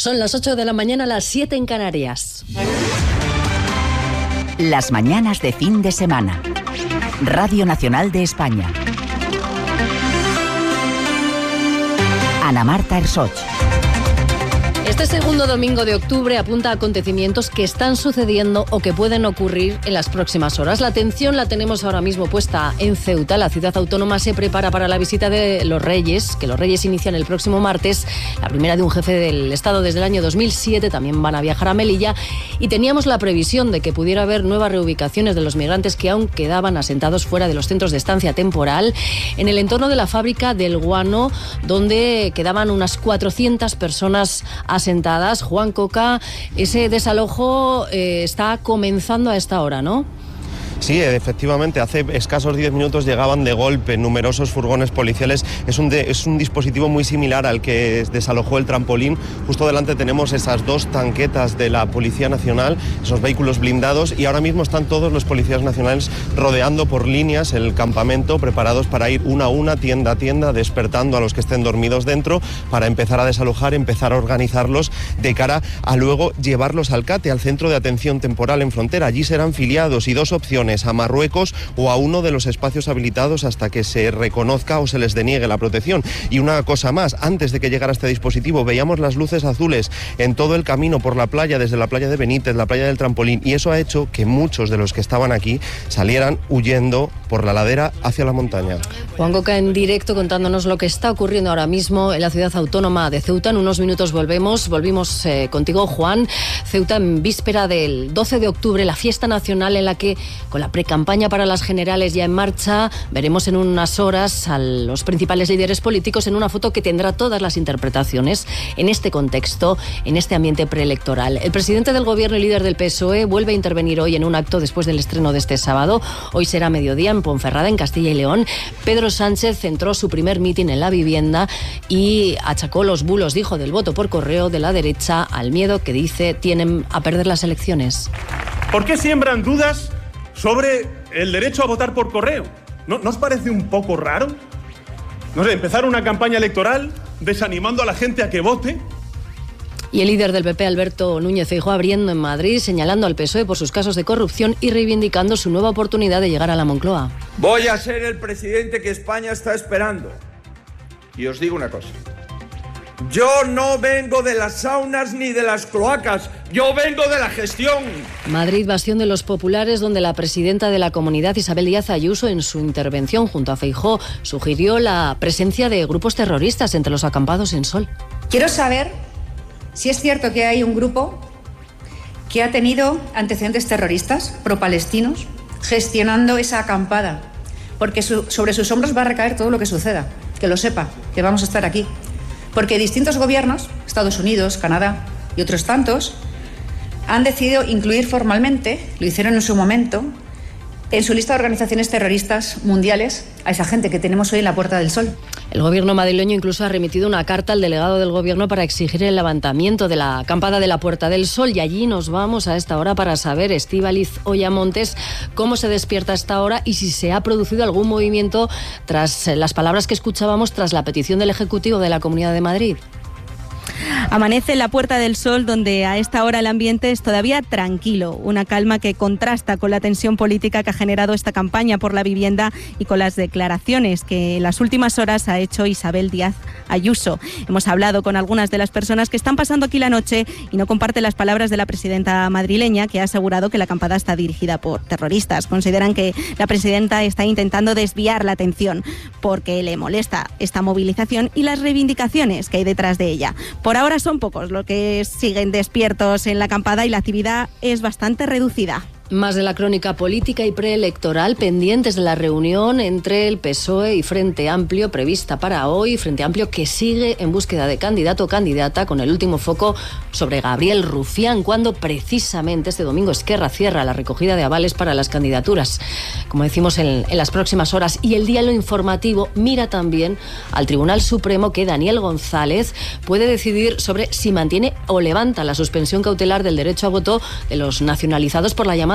Son las 8 de la mañana, las 7 en Canarias. Las mañanas de fin de semana. Radio Nacional de España. Ana Marta Ersoch. Este segundo domingo de octubre apunta a acontecimientos que están sucediendo o que pueden ocurrir en las próximas horas. La atención la tenemos ahora mismo puesta en Ceuta. La ciudad autónoma se prepara para la visita de los Reyes, que los Reyes inician el próximo martes. La primera de un jefe del Estado desde el año 2007. También van a viajar a Melilla. Y teníamos la previsión de que pudiera haber nuevas reubicaciones de los migrantes que aún quedaban asentados fuera de los centros de estancia temporal, en el entorno de la fábrica del guano, donde quedaban unas 400 personas asentadas. Juan Coca, ese desalojo está comenzando a esta hora, ¿no? Sí, efectivamente, hace escasos 10 minutos llegaban de golpe numerosos furgones policiales. Es un dispositivo muy similar al que desalojó el trampolín. Justo delante tenemos esas dos tanquetas de la Policía Nacional, esos vehículos blindados, y ahora mismo están todos los policías nacionales rodeando por líneas el campamento, preparados para ir una a una, tienda a tienda, despertando a los que estén dormidos dentro, para empezar a desalojar, empezar a organizarlos de cara a luego llevarlos al CATE, al Centro de Atención Temporal en Frontera. Allí serán filiados, y dos opciones: a Marruecos o a uno de los espacios habilitados hasta que se reconozca o se les deniegue la protección. Y una cosa más, antes de que llegara este dispositivo veíamos las luces azules en todo el camino por la playa, desde la playa de Benítez, la playa del Trampolín, y eso ha hecho que muchos de los que estaban aquí salieran huyendo por la ladera hacia la montaña. Juan Coca en directo contándonos lo que está ocurriendo ahora mismo en la ciudad autónoma de Ceuta. En unos minutos volvimos contigo, Juan. Ceuta en víspera del 12 de octubre, la fiesta nacional en la que, con la precampaña para las generales ya en marcha, veremos en unas horas a los principales líderes políticos en una foto que tendrá todas las interpretaciones en este contexto, en este ambiente preelectoral. El presidente del Gobierno y líder del PSOE vuelve a intervenir hoy en un acto después del estreno de este sábado. Hoy será mediodía en Ponferrada, en Castilla y León. Pedro Sánchez centró su primer mitin en la vivienda y achacó los bulos, dijo, del voto por correo de la derecha al miedo que dice tienen a perder las elecciones. ¿Por qué siembran dudas sobre el derecho a votar por correo? ¿No os parece un poco raro? No sé, empezar una campaña electoral desanimando a la gente a que vote. Y el líder del PP, Alberto Núñez Feijóo, abriendo en Madrid, señalando al PSOE por sus casos de corrupción y reivindicando su nueva oportunidad de llegar a la Moncloa. Voy a ser el presidente que España está esperando. Y os digo una cosa: yo no vengo de las saunas ni de las cloacas, yo vengo de la gestión. Madrid, bastión de los populares, donde la presidenta de la Comunidad, Isabel Díaz Ayuso, en su intervención junto a Feijóo, sugirió la presencia de grupos terroristas entre los acampados en Sol. Quiero saber si es cierto que hay un grupo que ha tenido antecedentes terroristas pro-palestinos gestionando esa acampada, porque sobre sus hombros va a recaer todo lo que suceda. Que lo sepa, que vamos a estar aquí. Porque distintos gobiernos, Estados Unidos, Canadá y otros tantos, han decidido incluir formalmente, lo hicieron en su momento, en su lista de organizaciones terroristas mundiales a esa gente que tenemos hoy en la Puerta del Sol. El gobierno madrileño incluso ha remitido una carta al delegado del gobierno para exigir el levantamiento de la acampada de la Puerta del Sol, y allí nos vamos a esta hora para saber, Estíbaliz Oyamontes, cómo se despierta a esta hora y si se ha producido algún movimiento tras las palabras que escuchábamos tras la petición del Ejecutivo de la Comunidad de Madrid. Amanece en la Puerta del Sol, donde a esta hora el ambiente es todavía tranquilo, una calma que contrasta con la tensión política que ha generado esta campaña por la vivienda y con las declaraciones que en las últimas horas ha hecho Isabel Díaz Ayuso. Hemos hablado con algunas de las personas que están pasando aquí la noche y no comparten las palabras de la presidenta madrileña, que ha asegurado que la acampada está dirigida por terroristas. Consideran que la presidenta está intentando desviar la atención porque le molesta esta movilización y las reivindicaciones que hay detrás de ella. Por ahora son pocos los que siguen despiertos en la acampada y la actividad es bastante reducida. Más de la crónica política y preelectoral, pendientes de la reunión entre el PSOE y Frente Amplio prevista para hoy. Frente Amplio que sigue en búsqueda de candidato o candidata, con el último foco sobre Gabriel Rufián, cuando precisamente este domingo Esquerra cierra la recogida de avales para las candidaturas, como decimos, en las próximas horas. Y el diálogo informativo mira también al Tribunal Supremo, que Daniel González puede decidir sobre si mantiene o levanta la suspensión cautelar del derecho a voto de los nacionalizados por la llamada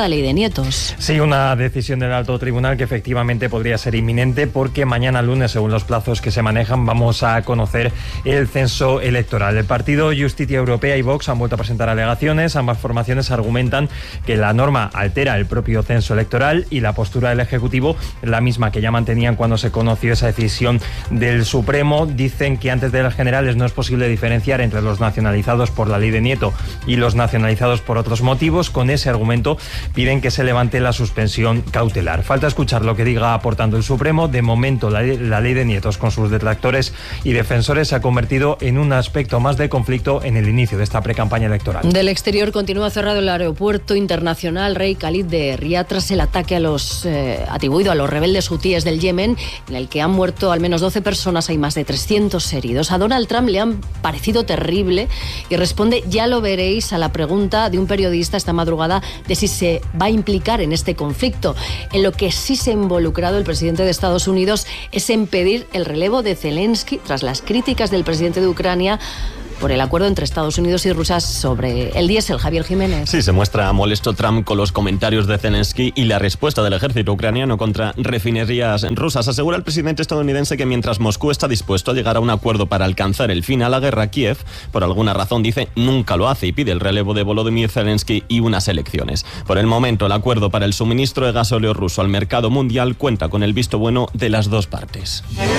la ley de nietos. Sí, una decisión del alto tribunal que efectivamente podría ser inminente, porque mañana lunes, según los plazos que se manejan, vamos a conocer el censo electoral. El partido Justicia Europea y Vox han vuelto a presentar alegaciones. Ambas formaciones argumentan que la norma altera el propio censo electoral y la postura del Ejecutivo, la misma que ya mantenían cuando se conoció esa decisión del Supremo. Dicen que antes de las generales no es posible diferenciar entre los nacionalizados por la ley de Nieto y los nacionalizados por otros motivos. Con ese argumento piden que se levante la suspensión cautelar. Falta escuchar lo que diga aportando el Supremo. De momento, la ley de nietos, con sus detractores y defensores, se ha convertido en un aspecto más de conflicto en el inicio de esta precampaña electoral. Del exterior continúa cerrado el aeropuerto internacional Rey Khalid de Riad tras el ataque atribuido a los rebeldes hutíes del Yemen, en el que han muerto al menos 12 personas, hay más de 300 heridos. A Donald Trump le han parecido terrible y responde, ya lo veréis, a la pregunta de un periodista esta madrugada de si se va a implicar en este conflicto. En lo que sí se ha involucrado el presidente de Estados Unidos es en pedir el relevo de Zelensky tras las críticas del presidente de Ucrania por el acuerdo entre Estados Unidos y Rusia sobre el diésel. Javier Jiménez. Sí, se muestra molesto Trump con los comentarios de Zelensky y la respuesta del ejército ucraniano contra refinerías rusas. Asegura el presidente estadounidense que mientras Moscú está dispuesto a llegar a un acuerdo para alcanzar el fin a la guerra, Kiev, por alguna razón, dice, nunca lo hace y pide el relevo de Volodymyr Zelensky y unas elecciones. Por el momento, el acuerdo para el suministro de gasóleo ruso al mercado mundial cuenta con el visto bueno de las dos partes.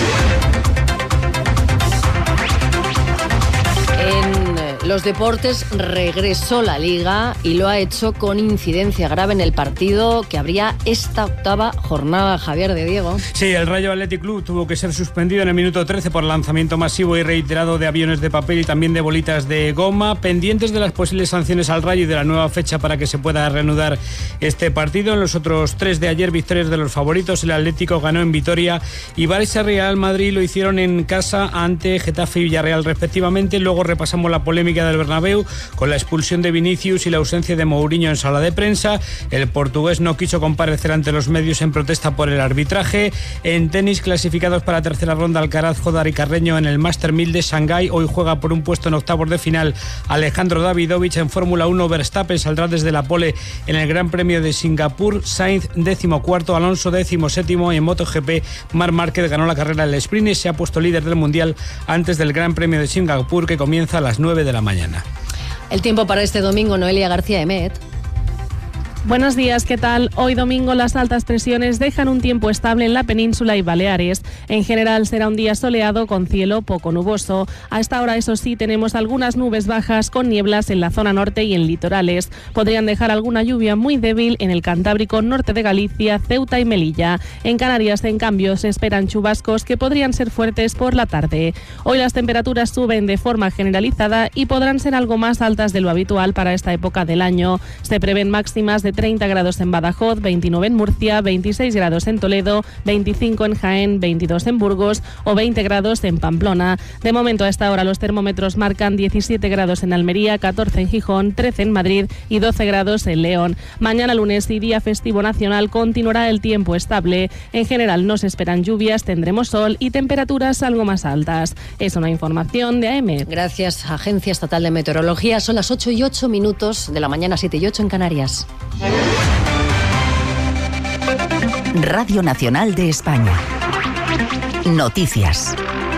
Los deportes, regresó la Liga y lo ha hecho con incidencia grave en el partido que abría esta octava jornada. Javier de Diego. Sí, el Rayo Athletic Club tuvo que ser suspendido en el minuto 13 por lanzamiento masivo y reiterado de aviones de papel y también de bolitas de goma. Pendientes de las posibles sanciones al Rayo y de la nueva fecha para que se pueda reanudar este partido. En los otros 3 de ayer, victorias de los favoritos. El Atlético ganó en Vitoria y Barça y Real Madrid lo hicieron en casa ante Getafe y Villarreal respectivamente. Luego repasamos la polémica del Bernabéu con la expulsión de Vinicius y la ausencia de Mourinho en sala de prensa. El portugués no quiso comparecer ante los medios en protesta por el arbitraje. En tenis, clasificados para tercera ronda Alcaraz, Jodar y Carreño en el Master 1000 de Shanghái. Hoy juega por un puesto en octavos de final Alejandro Davidovich. En Fórmula 1, Verstappen saldrá desde la pole en el Gran Premio de Singapur. Sainz 14º, Alonso 17º. En MotoGP, Marc Márquez ganó la carrera del sprint y se ha puesto líder del Mundial antes del Gran Premio de Singapur, que comienza a las 9 de la mañana. El tiempo para este domingo, Noelia García Emet. Buenos días, ¿qué tal? Hoy domingo las altas presiones dejan un tiempo estable en la península y Baleares. En general será un día soleado con cielo poco nuboso. A esta hora, eso sí, tenemos algunas nubes bajas con nieblas en la zona norte y en litorales. Podrían dejar alguna lluvia muy débil en el Cantábrico, norte de Galicia, Ceuta y Melilla. En Canarias, en cambio, se esperan chubascos que podrían ser fuertes por la tarde. Hoy las temperaturas suben de forma generalizada y podrán ser algo más altas de lo habitual para esta época del año. Se prevén máximas de 30 grados en Badajoz, 29 en Murcia, 26 grados en Toledo, 25 en Jaén, 22 en Burgos o 20 grados en Pamplona. De momento, a esta hora los termómetros marcan 17 grados en Almería, 14 en Gijón, 13 en Madrid y 12 grados en León. Mañana lunes y día festivo nacional continuará el tiempo estable. En general no se esperan lluvias, tendremos sol y temperaturas algo más altas. Es una información de AEMET. Gracias, Agencia Estatal de Meteorología. Son las 8:08 de la mañana, 7:08 en Canarias. Radio Nacional de España. Noticias.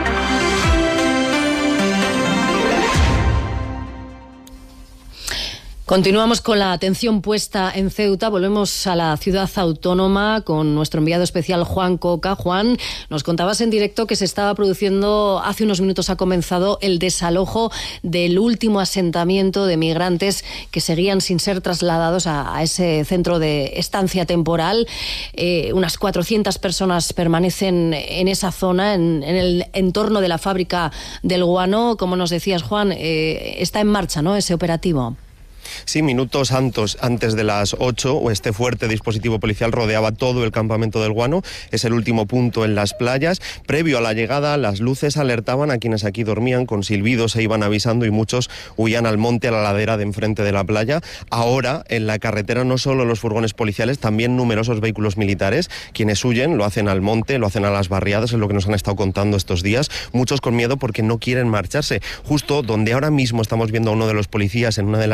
Continuamos con la atención puesta en Ceuta. Volvemos a la ciudad autónoma con nuestro enviado especial Juan Coca. Juan, nos contabas en directo que se estaba produciendo, hace unos minutos ha comenzado el desalojo del último asentamiento de migrantes que seguían sin ser trasladados a ese centro de estancia temporal. Unas 400 personas permanecen en esa zona, en el entorno de la fábrica del guano. Como nos decías, Juan, está en marcha, ¿no?, ese operativo. Sí, minutos antes de las 8, este fuerte dispositivo policial rodeaba todo el campamento del guano. Es el último punto en las playas. Previo a la llegada, las luces alertaban a quienes aquí dormían, con silbidos se iban avisando y muchos huían al monte, a la ladera de enfrente de la playa. Ahora, en la carretera, no solo los furgones policiales, también numerosos vehículos militares. Quienes huyen lo hacen al monte, lo hacen a las barriadas, es lo que nos han estado contando estos días. Muchos con miedo porque no quieren marcharse. Justo donde ahora mismo estamos viendo a uno de los policías en una de las tiendas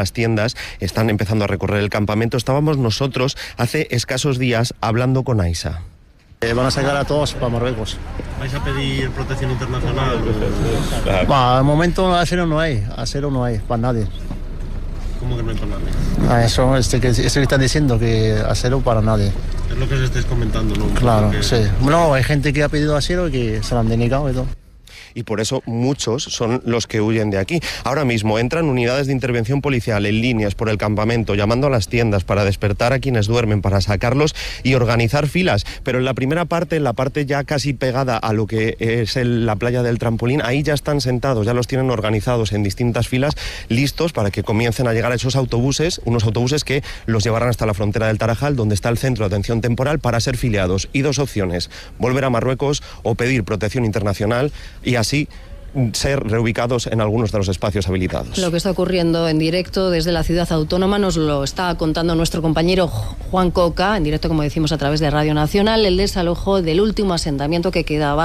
filas, están empezando a recorrer el campamento. Estábamos nosotros hace escasos días hablando con Aisa. Van a sacar a todos para Marruecos. ¿Vais a pedir protección internacional? Al momento acero no hay para nadie. ¿Cómo que no hay para nadie? Eso que están diciendo, que acero para nadie. Es lo que se estáis comentando, ¿no? Claro, sí. No, hay gente que ha pedido acero y que se lo han denegado y todo. Y por eso muchos son los que huyen de aquí. Ahora mismo entran unidades de intervención policial en líneas por el campamento, llamando a las tiendas para despertar a quienes duermen, para sacarlos y organizar filas. Pero en la primera parte, en la parte ya casi pegada a lo que es la playa del Trampolín, ahí ya están sentados, ya los tienen organizados en distintas filas, listos para que comiencen a llegar a esos autobuses, unos autobuses que los llevarán hasta la frontera del Tarajal, donde está el centro de atención temporal, para ser filiados. Y dos opciones: volver a Marruecos o pedir protección internacional y así ser reubicados en algunos de los espacios habilitados. Lo que está ocurriendo en directo desde la ciudad autónoma nos lo está contando nuestro compañero Juan Coca, en directo, como decimos, a través de Radio Nacional, el desalojo del último asentamiento que quedaba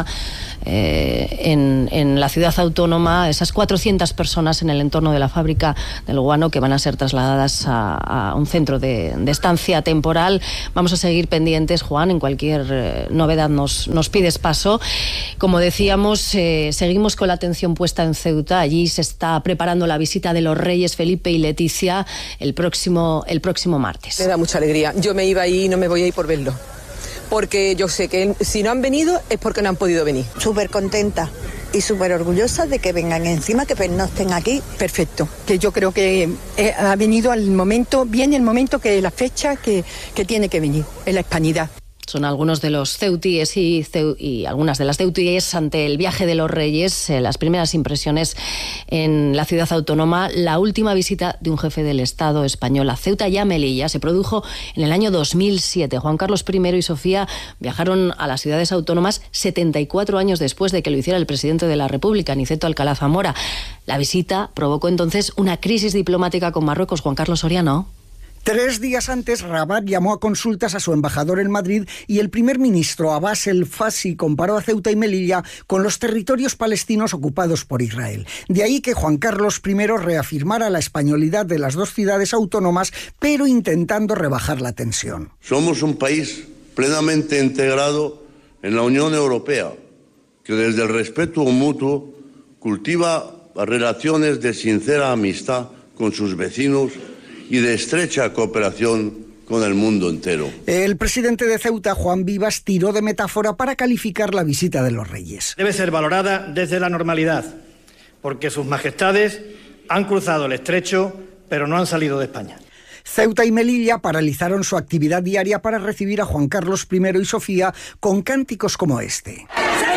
en la ciudad autónoma, esas 400 personas en el entorno de la fábrica del guano que van a ser trasladadas a un centro de estancia temporal. Vamos a seguir pendientes, Juan, en cualquier novedad nos pides paso. Como decíamos, seguimos con la atención puesta en Ceuta. Allí se está preparando la visita de los reyes Felipe y Leticia el próximo martes. Me da mucha alegría. Yo me iba ahí y no me voy a ir por verlo, porque yo sé que si no han venido es porque no han podido venir. Súper contenta y súper orgullosa de que vengan encima, que no estén aquí. Perfecto, que yo creo que ha venido al momento, bien el momento, que la fecha que tiene que venir, en la hispanidad. Son algunos de los ceutíes y algunas de las ceutíes ante el viaje de los reyes, las primeras impresiones en la ciudad autónoma. La última visita de un jefe del Estado español a Ceuta y a Melilla se produjo en el año 2007. Juan Carlos I y Sofía viajaron a las ciudades autónomas 74 años después de que lo hiciera el presidente de la República, Niceto Alcalá Zamora. La visita provocó entonces una crisis diplomática con Marruecos. Juan Carlos Soriano. 3 días antes, Rabat llamó a consultas a su embajador en Madrid y el primer ministro Abbas El Fassi comparó a Ceuta y Melilla con los territorios palestinos ocupados por Israel. De ahí que Juan Carlos I reafirmara la españolidad de las dos ciudades autónomas, pero intentando rebajar la tensión. Somos un país plenamente integrado en la Unión Europea, que desde el respeto mutuo cultiva relaciones de sincera amistad con sus vecinos y de estrecha cooperación con el mundo entero. El presidente de Ceuta, Juan Vivas, tiró de metáfora para calificar la visita de los reyes. Debe ser valorada desde la normalidad, porque sus majestades han cruzado el estrecho, pero no han salido de España. Ceuta y Melilla paralizaron su actividad diaria para recibir a Juan Carlos I y Sofía con cánticos como este.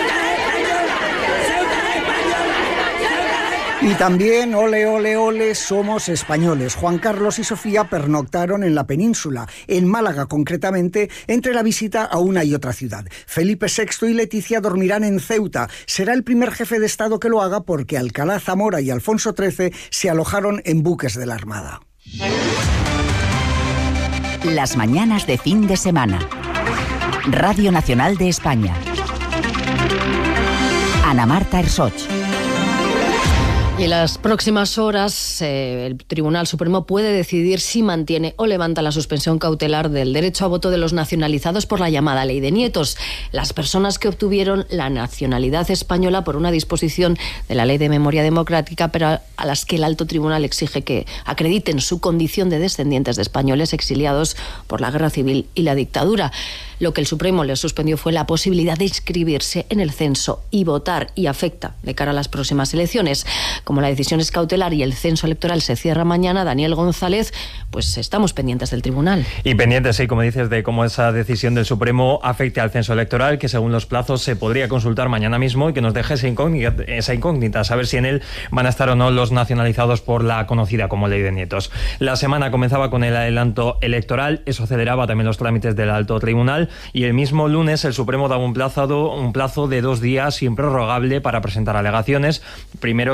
Y también, ole, ole, ole, somos españoles. Juan Carlos y Sofía pernoctaron en la península, en Málaga concretamente, entre la visita a una y otra ciudad. Felipe VI y Leticia dormirán en Ceuta. Será el primer jefe de Estado que lo haga, porque Alcalá Zamora y Alfonso XIII se alojaron en buques de la Armada. Las mañanas de fin de semana. Radio Nacional de España. Ana Marta Ersoch. Y en las próximas horas el Tribunal Supremo puede decidir si mantiene o levanta la suspensión cautelar del derecho a voto de los nacionalizados por la llamada Ley de Nietos. Las personas que obtuvieron la nacionalidad española por una disposición de la Ley de Memoria Democrática, pero a las que el Alto Tribunal exige que acrediten su condición de descendientes de españoles exiliados por la Guerra Civil y la dictadura. Lo que el Supremo les suspendió fue la posibilidad de inscribirse en el censo y votar, y afecta de cara a las próximas elecciones. Como la decisión es cautelar y el censo electoral se cierra mañana, Daniel González, pues estamos pendientes del tribunal. Y pendientes, sí, como dices, de cómo esa decisión del Supremo afecte al censo electoral, que según los plazos se podría consultar mañana mismo, y que nos deje esa incógnita, saber si en él van a estar o no los nacionalizados por la conocida como Ley de Nietos. La semana comenzaba con el adelanto electoral, eso aceleraba también los trámites del Alto Tribunal, y el mismo lunes el Supremo daba un plazo de 2 días improrrogable para presentar alegaciones. Primero lo hizo el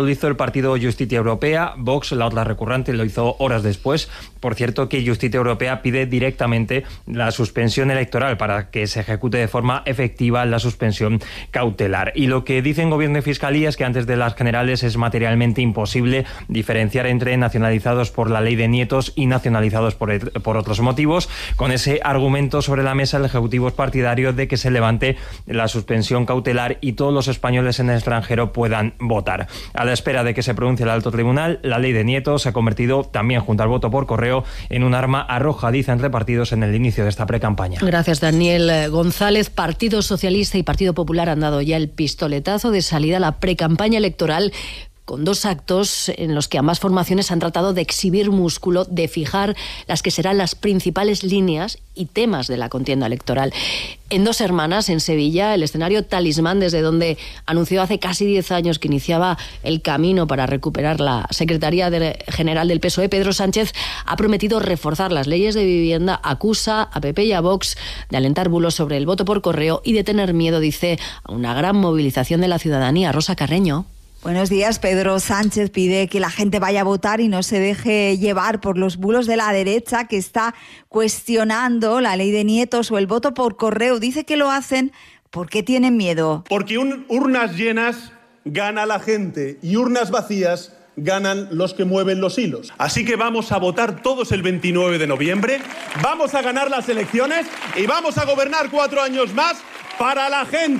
partido Justicia Europea. Vox, la otra recurrente, lo hizo horas después. Por cierto, que Justicia Europea pide directamente la suspensión electoral para que se ejecute de forma efectiva la suspensión cautelar. Y lo que dicen Gobierno y Fiscalía es que antes de las generales es materialmente imposible diferenciar entre nacionalizados por la ley de nietos y nacionalizados por otros motivos. Con ese argumento sobre la mesa, el Ejecutivo es partidario de que se levante la suspensión cautelar y todos los españoles en el extranjero puedan votar. A la espera de que se pronuncie el alto tribunal, la ley de nietos se ha convertido, también junto al voto por correo, en un arma arrojadiza entre partidos en el inicio de esta precampaña. Gracias, Daniel González. Partido Socialista y Partido Popular han dado ya el pistoletazo de salida a la precampaña electoral, con 2 actos en los que ambas formaciones han tratado de exhibir músculo, de fijar las que serán las principales líneas y temas de la contienda electoral. En Dos Hermanas, en Sevilla, el escenario talismán desde donde anunció hace casi 10 años que iniciaba el camino para recuperar la Secretaría General del PSOE, Pedro Sánchez ha prometido reforzar las leyes de vivienda, acusa a PP y a Vox de alentar bulos sobre el voto por correo y de tener miedo, dice, a una gran movilización de la ciudadanía. Rosa Carreño. Buenos días. Pedro Sánchez pide que la gente vaya a votar y no se deje llevar por los bulos de la derecha, que está cuestionando la ley de nietos o el voto por correo. Dice que lo hacen porque tienen miedo. Porque urnas llenas gana la gente y urnas vacías ganan los que mueven los hilos. Así que vamos a votar todos el 29 de noviembre, vamos a ganar las elecciones y vamos a gobernar 4 años más para la gente.